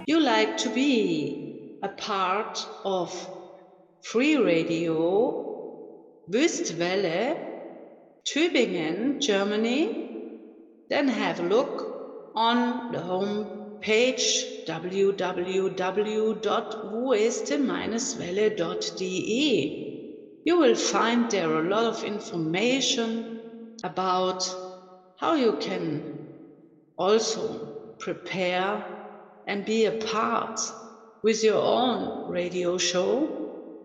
You like to be a part of Free Radio Wüstwelle, Tübingen, Germany? Then have a look on the home page www.wueste-welle.de. You will find there a lot of information about how you can also prepare and be a part with your own radio show